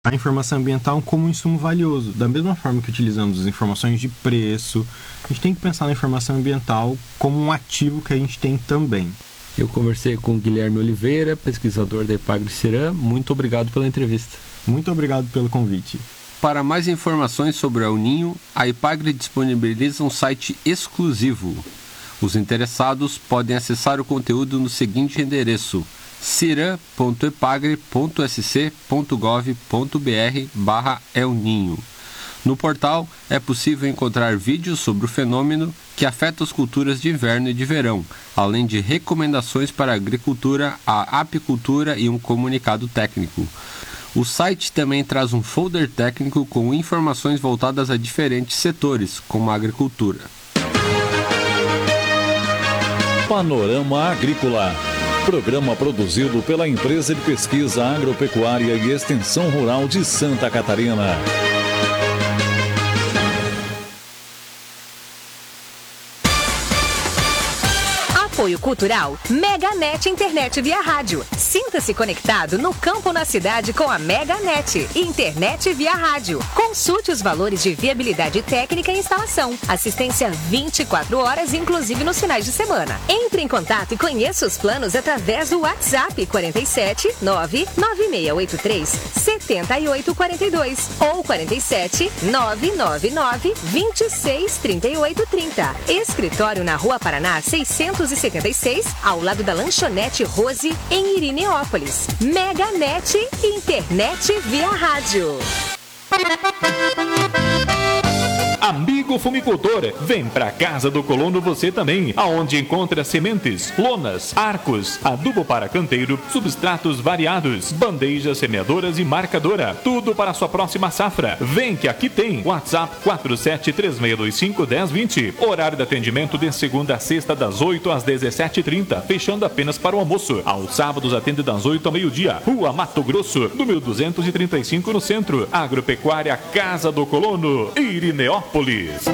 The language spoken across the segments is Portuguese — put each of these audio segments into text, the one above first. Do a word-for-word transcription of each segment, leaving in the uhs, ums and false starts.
a informação ambiental como um insumo valioso. Da mesma forma que utilizamos as informações de preço, a gente tem que pensar na informação ambiental como um ativo que a gente tem também. Eu conversei com o Guilherme Oliveira, pesquisador da Epagre-Ciran. Muito obrigado pela entrevista. Muito obrigado pelo convite. Para mais informações sobre a El Ninho, a Epagre disponibiliza um site exclusivo. Os interessados podem acessar o conteúdo no seguinte endereço: ciran ponto epagre ponto s c ponto gov ponto b r barra El Ninho. No portal é possível encontrar vídeos sobre o fenômeno que afeta as culturas de inverno e de verão, além de recomendações para a agricultura, a apicultura e um comunicado técnico. O site também traz um folder técnico com informações voltadas a diferentes setores, como a agricultura. Panorama Agrícola. Programa produzido pela Empresa de Pesquisa Agropecuária e Extensão Rural de Santa Catarina. Apoio Cultural MegaNet Internet via rádio. Sinta-se conectado no campo ou na cidade com a MegaNet Internet via rádio. Consulte os valores de viabilidade técnica e instalação. Assistência vinte e quatro horas, inclusive nos finais de semana. Entre em contato e conheça os planos através do WhatsApp quarenta e sete, nove nove seis oito três, sete oito quatro dois ou quarenta e sete, nove nove nove, vinte e seis, trinta e oito, trinta. Escritório na Rua Paraná seiscentos e setenta e seis, ao lado da Lanchonete Rose, em Irineópolis. MegaNet Internet via rádio. Amigo fumicultor, vem pra Casa do Colono você também, aonde encontra sementes, lonas, arcos, adubo para canteiro, substratos variados, bandejas semeadoras e marcadora, tudo para a sua próxima safra. Vem que aqui tem. WhatsApp quatro sete três seis dois cinco, um zero dois zero. Horário de atendimento de segunda a sexta das oito às dezessete e trinta, fechando apenas para o almoço. Aos sábados atende das oito ao meio-dia. Rua Mato Grosso, número duzentos e trinta e cinco no centro. Agropecuária Casa do Colono, Irineópolis.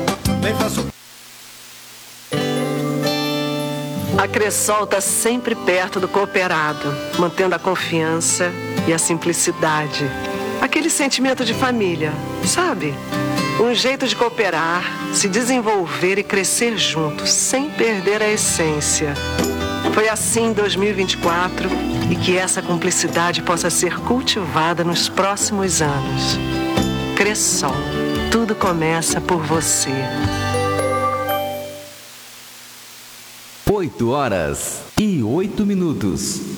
A Cressol está sempre perto do cooperado, mantendo a confiança e a simplicidade. Aquele sentimento de família, sabe? Um jeito de cooperar, se desenvolver e crescer juntos, sem perder a essência. Foi assim em dois mil e vinte e quatro e que essa cumplicidade possa ser cultivada nos próximos anos. Cressol. Tudo começa por você. oito horas e oito minutos.